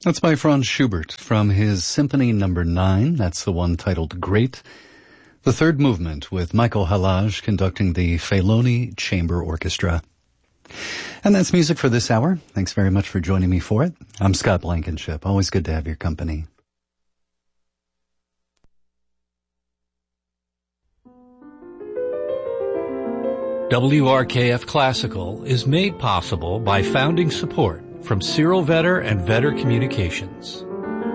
That's by Franz Schubert from his Symphony Number 9. That's the one titled Great. The third movement with Michael Halage conducting the Feloni Chamber Orchestra. And that's music for this hour. Thanks very much for joining me for it. I'm Scott Blankenship. Always good to have your company. WRKF Classical is made possible by founding support from Cyril Vetter and Vetter Communications.